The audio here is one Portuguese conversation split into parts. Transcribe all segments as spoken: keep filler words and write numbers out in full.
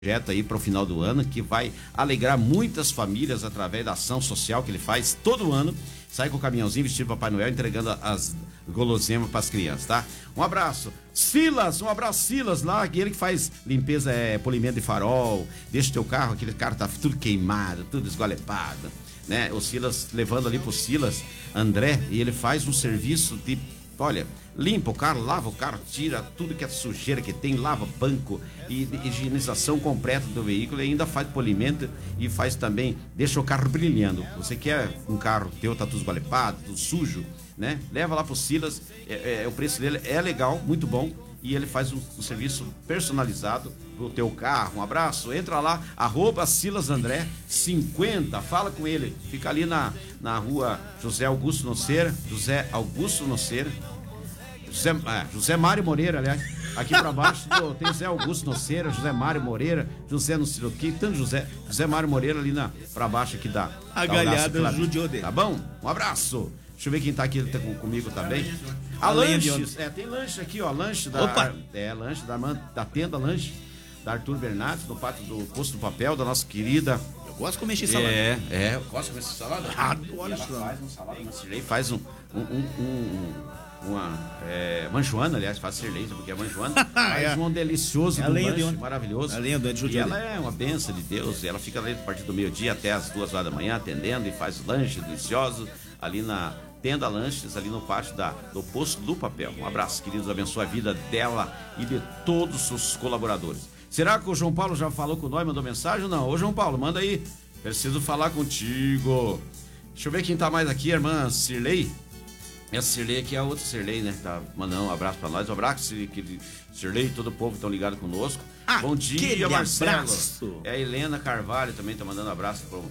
projeto aí para o final do ano que vai alegrar muitas famílias através da ação social que ele faz todo ano. Sai com o caminhãozinho vestido de Papai Noel entregando as guloseimas para as crianças, tá? Um abraço. Silas, um abraço, Silas, lá, ele que faz limpeza, é, polimento de farol, deixa o teu carro, aquele carro tá tudo queimado, tudo esgolepado, né? O Silas, levando ali pro Silas, André, e ele faz um serviço de, olha, limpa o carro, lava o carro, tira tudo que é sujeira que tem, lava banco e higienização completa do veículo, e ainda faz polimento e faz também, deixa o carro brilhando. Você quer um carro teu, tá tudo esgolepado, tudo sujo, né? Leva lá pro Silas, é, é, o preço dele é legal, muito bom, e ele faz um, um serviço personalizado pro teu carro. Um abraço, entra lá, arroba Silas André cinquenta, fala com ele, fica ali na, na rua José Augusto Noceira, José Augusto Noceira, José, é, José Mário Moreira, aliás, aqui pra baixo do, tem José Augusto Noceira, José Mário Moreira, José no Ciroqui, tanto José, José Mário Moreira ali na, pra baixo aqui da a galhada judiou dele. Tá bom? Um abraço. Deixa eu ver quem tá aqui tá com, comigo também. A Lanches, é, tem lanche aqui, ó, lanche da, Opa. é, lanche da, da tenda lanche da Arthur Bernardes, no pátio do Posto do Papel, da nossa querida. Eu gosto de comer esse salada. É, é, eu gosto de comer essa salada. Adoro essa salada. Faz um salada, uma Cirlei faz um, um, um, um uma é, manjoana, aliás, faz Cirlei, porque é manjoana, faz é. um delicioso É do lenha lanche, de maravilhoso. É lenha de e ela é uma benção de Deus, e ela fica ali a partir do meio-dia até as duas horas da manhã atendendo e faz lanche delicioso ali na Tenda Lanches, ali no pátio da, do Posto do Papel. Um abraço, queridos, abençoe a vida dela e de todos os colaboradores. Será que o João Paulo já falou com nós, mandou mensagem ou não? Ô, João Paulo, manda aí, preciso falar contigo. Deixa eu ver quem tá mais aqui, a irmã Cirlei. Essa Cirlei aqui é a outra Cirlei, né? Tá mandando um abraço pra nós. Um abraço, Cirlei, todo o povo que estão ligados conosco. Ah, bom dia, Marcelo. Abraço. É a Helena Carvalho também tá mandando um abraço pro,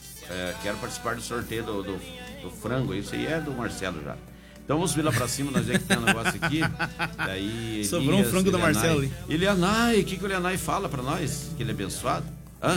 é, quero participar do sorteio do, do, do frango. Isso aí é do Marcelo já. Então vamos vir lá pra cima, nós já que tem um negócio aqui. Daí, sobrou um frango do Marcelo ali. Elianai, o que, que o Elianai fala pra nós? Que ele é abençoado? Hã?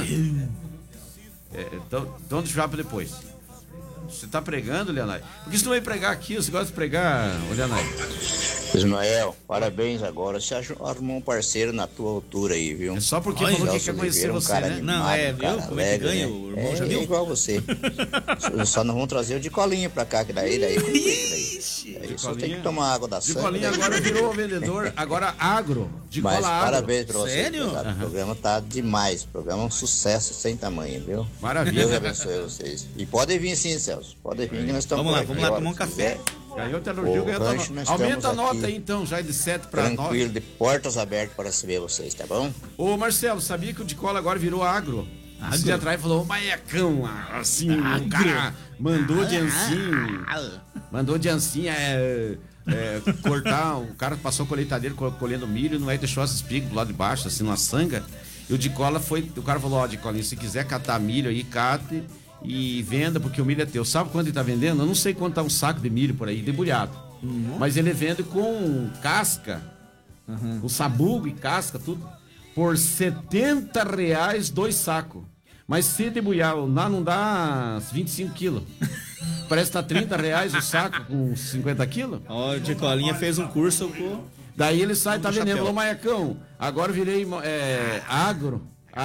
É, então, então deixa eu pra depois. Você tá pregando, Leonai? Por que você não vai pregar aqui? Você gosta de pregar, Leonai? Ismael, parabéns agora. Você arrumou um parceiro na tua altura aí, viu? É só porque Olha, falou que Celso quer conhecer Oliveira, um você, cara né? animado, Não, é, um cara viu? Como é que alegre, ganha? né? O irmão é, já viu? É igual você. Só não vamos trazer o de colinha pra cá, que daí, daí. Ixi. daí só tem que tomar água da De sangue. colinha daí. agora virou vendedor, agora agro, de Mas cola agro. parabéns pra você. Sério? cara. O programa tá demais. O programa é um sucesso sem tamanho, viu? Maravilha. Deus abençoe vocês. E podem vir sim, Celso. Podem vir que nós estamos Vamos lá, por vamos aqui, lá a hora tomar um que café. quiser. Ganhou o elogio, O ganhou a rancho, nota. nós Aumenta a estamos nota aqui aí então, já de sete pra nove. Tranquilo, de portas abertas para receber vocês, tá bom? Ô Marcelo, sabia que o de cola agora virou agro? Esse dia atrás falou, Maiacão, assim, o cara mandou de ancinho, mandou de ancinho, é, é, cortar, o cara passou a colheitadeira colhendo milho, não é, deixou as espigas do lado de baixo, assim, numa sanga, e o de cola foi, o cara falou, ó, de colinha, se quiser catar milho aí, cate e venda, porque o milho é teu. Sabe quanto ele tá vendendo? Eu não sei quanto tá um saco de milho por aí, debulhado, uhum. Mas ele vende com casca, uhum. Com sabugo e casca, tudo, por setenta reais dois sacos. Mas se debulhar, lá não dá vinte e cinco quilos. Parece que tá trinta reais o saco com cinquenta quilos. Ó, o de colinha fez um curso com... Daí ele sai, tá do vendendo. chapéu. Falou, Maiacão, agora eu virei é, agro.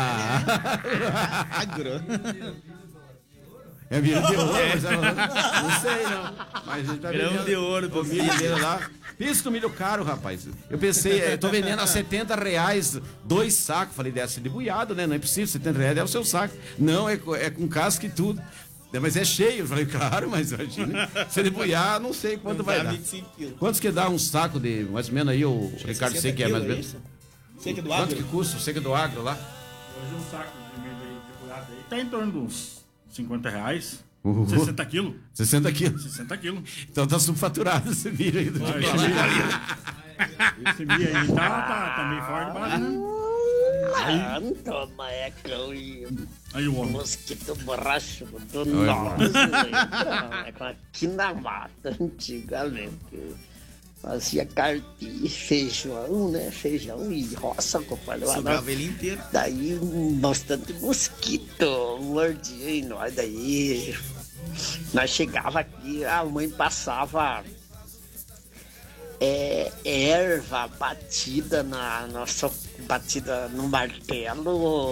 Ah. Agro. É milho de ouro, mas ela, não sei não. Mas ele tá Grão vendendo de ouro, o milho dele lá. Isso milho caro, rapaz. Eu pensei, eu tô vendendo a setenta reais dois sacos. Falei, deve ser debulhado, né? Não é possível, setenta reais é o seu saco. Não, é, é com casca e tudo. Mas é cheio. Eu falei, claro, mas imagina. Se debulhar, não sei quanto não vai dar. vinte e cinco quilos. Quantos que dá um saco de, mais ou menos aí, o Ricardo sei que é mais ou menos. Sei que é do Quanto agro. que custa o seca do agro lá? Hoje um saco de milho aí depurado aí tá em torno de uns cinquenta reais. Uhum. sessenta quilos? sessenta quilos. sessenta quilos. Então tá subfaturado esse milho aí do Ah, esse, milho aí, esse milho aí tá, tá, tá meio fora de base, né? Aí, toma, é cão e Aí o homem. mosquito borrachudo do norte. Aqui na mata, antigamente. Fazia carpir, feijão, né? Feijão e roça, compadre. Sugava ele inteiro. Daí, bastante mosquito mordia em nós. Daí, nós chegava aqui, a mãe passava é, erva batida na nossa, batida no martelo.